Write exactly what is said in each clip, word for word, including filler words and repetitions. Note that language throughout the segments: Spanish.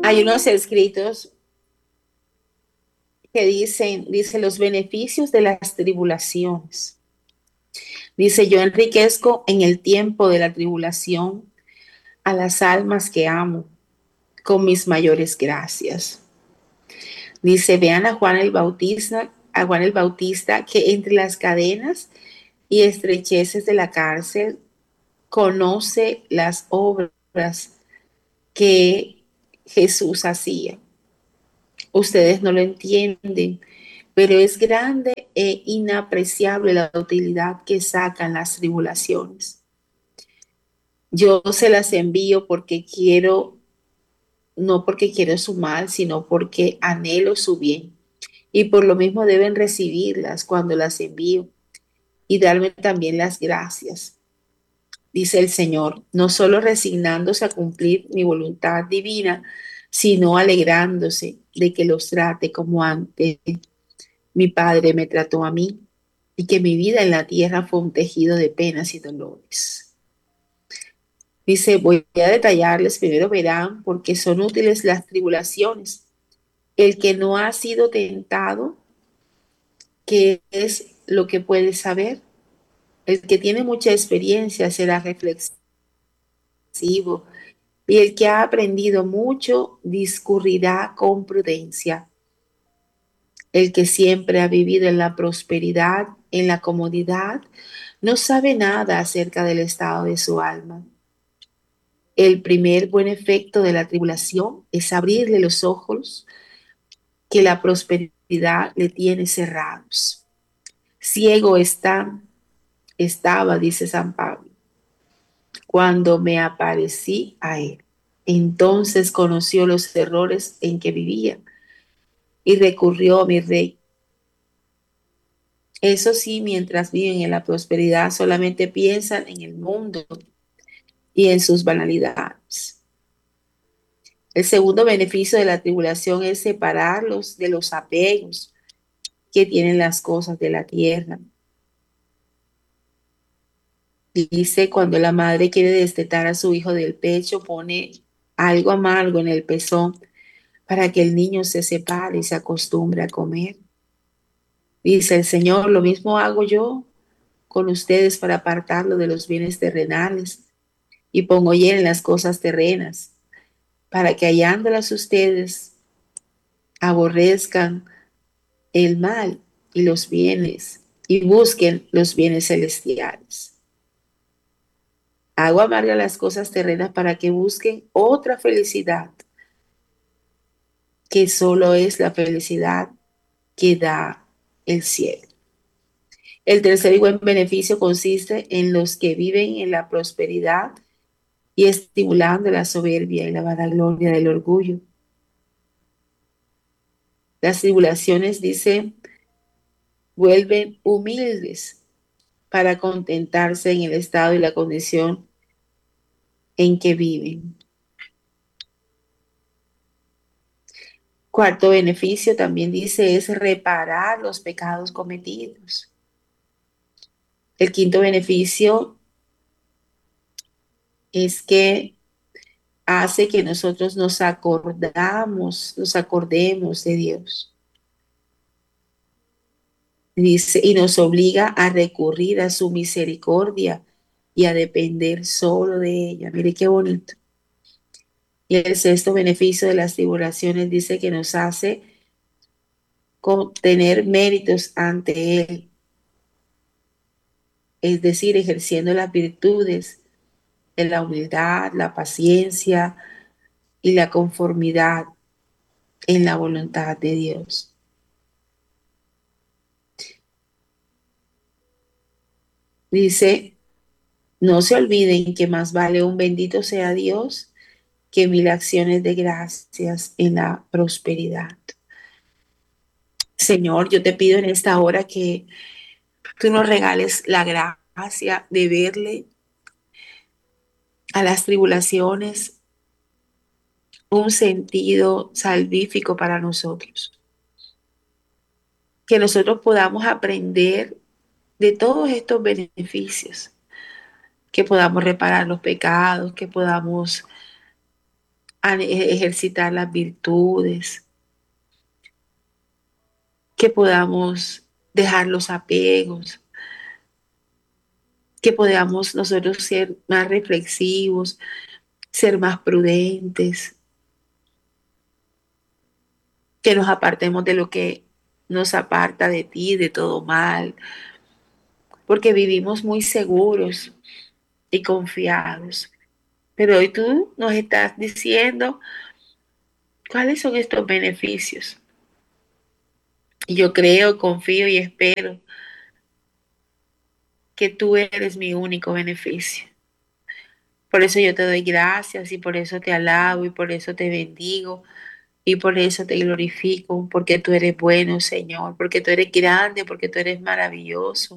Hay unos escritos que dicen, dice los beneficios de las tribulaciones. Dice, yo enriquezco en el tiempo de la tribulación a las almas que amo con mis mayores gracias. Dice, vean a Juan el Bautista, a Juan el Bautista que entre las cadenas y estrecheces de la cárcel conoce las obras que Jesús hacía. Ustedes no lo entienden, pero es grande e inapreciable la utilidad que sacan las tribulaciones. Yo se las envío porque quiero, no porque quiero su mal, sino porque anhelo su bien. Y por lo mismo deben recibirlas cuando las envío y darme también las gracias, dice el Señor, no solo resignándose a cumplir mi voluntad divina, sino alegrándose de que los trate como antes mi Padre me trató a mí y que mi vida en la tierra fue un tejido de penas y dolores. Dice, voy a detallarles, primero verán porque son útiles las tribulaciones. El que no ha sido tentado, ¿qué es lo que puede saber? El que tiene mucha experiencia será reflexivo y el que ha aprendido mucho discurrirá con prudencia. El que siempre ha vivido en la prosperidad, en la comodidad, no sabe nada acerca del estado de su alma. El primer buen efecto de la tribulación es abrirle los ojos que la prosperidad le tiene cerrados. Ciego está, estaba, dice San Pablo, cuando me aparecí a él. Entonces conoció los errores en que vivía y recurrió a mi rey. Eso sí, mientras viven en la prosperidad, solamente piensan en el mundo y en sus banalidades. El segundo beneficio de la tribulación es separarlos de los apegos que tienen las cosas de la tierra. Dice, cuando la madre quiere destetar a su hijo del pecho, pone algo amargo en el pezón para que el niño se separe y se acostumbre a comer. Dice el Señor, lo mismo hago yo con ustedes para apartarlo de los bienes terrenales y pongo ya en las cosas terrenas, para que hallándolas ustedes aborrezcan el mal y los bienes y busquen los bienes celestiales. Hago amarga las cosas terrenas para que busquen otra felicidad, que solo es la felicidad que da el cielo. El tercer y buen beneficio consiste en los que viven en la prosperidad y estimulando la soberbia y la vanagloria del orgullo. Las tribulaciones, dice, vuelven humildes para contentarse en el estado y la condición en que viven. Cuarto beneficio también dice es reparar los pecados cometidos. El quinto beneficio es que hace que nosotros nos acordamos, nos acordemos de Dios. Dice, y nos obliga a recurrir a su misericordia y a depender solo de ella. Mire qué bonito. Y el sexto beneficio de las tribulaciones dice que nos hace tener méritos ante Él, es decir, ejerciendo las virtudes de la humildad, la paciencia y la conformidad en la voluntad de Dios. Dice, no se olviden que más vale un bendito sea Dios que mil acciones de gracias en la prosperidad. Señor, yo te pido en esta hora que tú nos regales la gracia de verle a las tribulaciones un sentido salvífico para nosotros. Que nosotros podamos aprender de todos estos beneficios, que podamos reparar los pecados, que podamos a e- ejercitar las virtudes, que podamos dejar los apegos, que podamos nosotros ser más reflexivos, ser más prudentes, que nos apartemos de lo que nos aparta de ti, de todo mal, porque vivimos muy seguros y confiados. Pero hoy tú nos estás diciendo cuáles son estos beneficios. Y yo creo, confío y espero que tú eres mi único beneficio. Por eso yo te doy gracias y por eso te alabo y por eso te bendigo y por eso te glorifico, porque tú eres bueno, Señor, porque tú eres grande, porque tú eres maravilloso,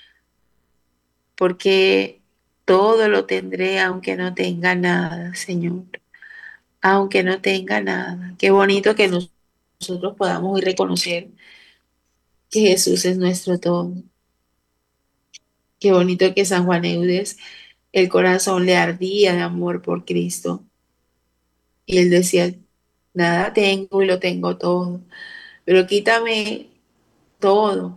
porque todo lo tendré aunque no tenga nada, Señor, aunque no tenga nada. Qué bonito que nos- nosotros podamos hoy reconocer que Jesús es nuestro todo. Qué bonito que San Juan Eudes, el corazón le ardía de amor por Cristo. Y él decía, nada tengo y lo tengo todo, pero quítame todo.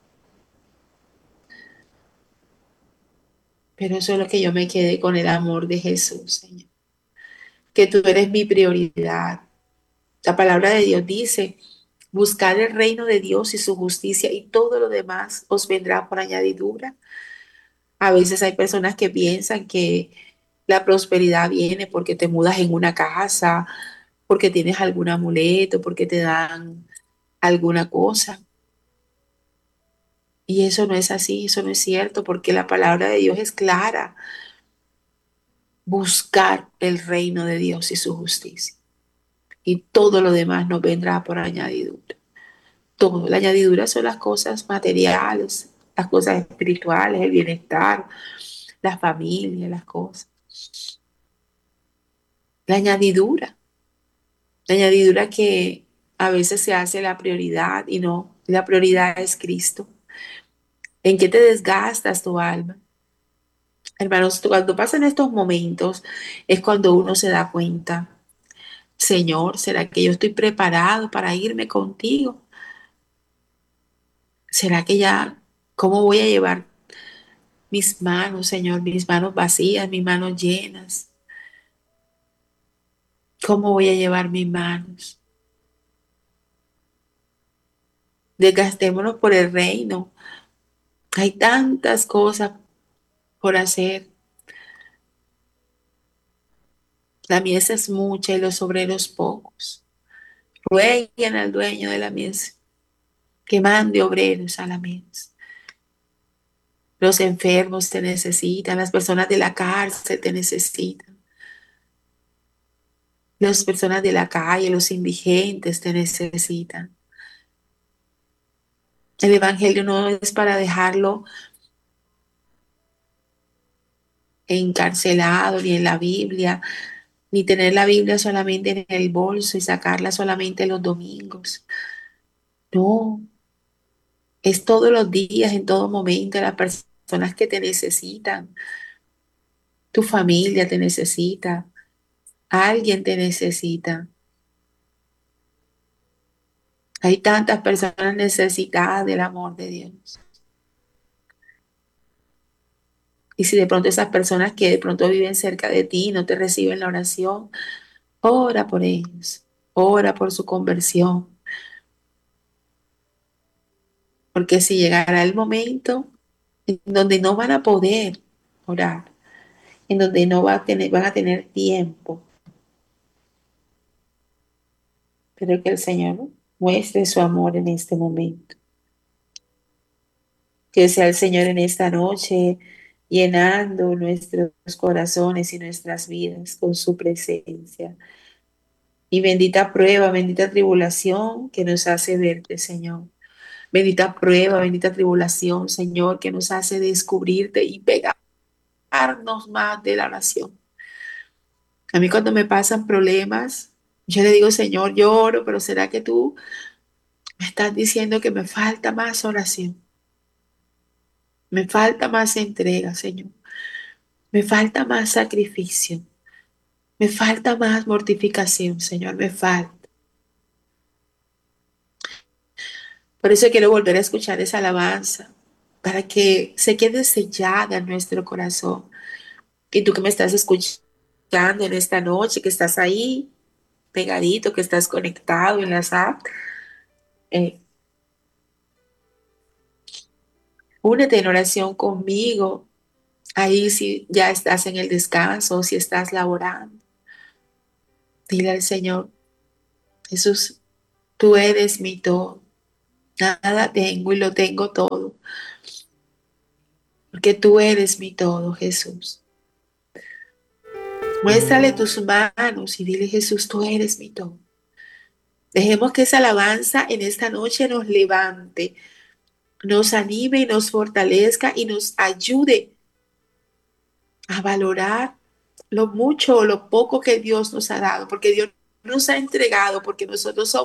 Pero solo que yo me quede con el amor de Jesús, Señor. Que tú eres mi prioridad. La palabra de Dios dice, buscad el reino de Dios y su justicia y todo lo demás os vendrá por añadidura. A veces hay personas que piensan que la prosperidad viene porque te mudas en una casa, porque tienes algún amuleto, porque te dan alguna cosa. Y eso no es así, eso no es cierto, porque la palabra de Dios es clara. Buscar el reino de Dios y su justicia. Y todo lo demás nos vendrá por añadidura. Todo. La añadidura son las cosas materiales, las cosas espirituales, el bienestar, la familia, las cosas. La añadidura. La añadidura que a veces se hace la prioridad y no, la prioridad es Cristo. ¿En qué te desgastas tu alma? Hermanos, cuando pasan estos momentos es cuando uno se da cuenta, Señor, ¿será que yo estoy preparado para irme contigo? ¿Será que ya, cómo voy a llevar mis manos, Señor, mis manos vacías, mis manos llenas? ¿Cómo voy a llevar mis manos? Desgastémonos por el reino. Hay tantas cosas por hacer. La mies es mucha y los obreros pocos. Rueguen al dueño de la mies que mande obreros a la mies. Los enfermos te necesitan, las personas de la cárcel te necesitan, las personas de la calle, los indigentes te necesitan. El evangelio no es para dejarlo encarcelado ni en la Biblia, ni tener la Biblia solamente en el bolso y sacarla solamente los domingos. No, es todos los días, en todo momento, las personas que te necesitan. Tu familia te necesita, alguien te necesita. Hay tantas personas necesitadas del amor de Dios. Y si de pronto esas personas que de pronto viven cerca de ti no te reciben la oración, ora por ellos, ora por su conversión, porque si llegará el momento en donde no van a poder orar, en donde no va a tener, van a tener tiempo, pero que el Señor muestre su amor en este momento, que sea el Señor en esta noche llenando nuestros corazones y nuestras vidas con su presencia. Y bendita prueba, bendita tribulación que nos hace verte, Señor. Bendita prueba, bendita tribulación, Señor, que nos hace descubrirte y pegarnos más de la oración. A mí cuando me pasan problemas, yo le digo, Señor, lloro, pero ¿será que tú me estás diciendo que me falta más oración? Me falta más entrega, Señor. Me falta más sacrificio. Me falta más mortificación, Señor, me falta. Por eso quiero volver a escuchar esa alabanza, para que se quede sellada en nuestro corazón. Y tú que me estás escuchando en esta noche, que estás ahí pegadito, que estás conectado en las apps, eh, únete en oración conmigo. Ahí si ya estás en el descanso, si estás laborando, dile al Señor, Jesús, tú eres mi todo. Nada tengo y lo tengo todo, porque tú eres mi todo, Jesús. Muéstrale tus manos y dile, Jesús, tú eres mi todo. Dejemos que esa alabanza en esta noche nos levante, nos anime y nos fortalezca y nos ayude a valorar lo mucho o lo poco que Dios nos ha dado, porque Dios nos ha entregado, porque nosotros somos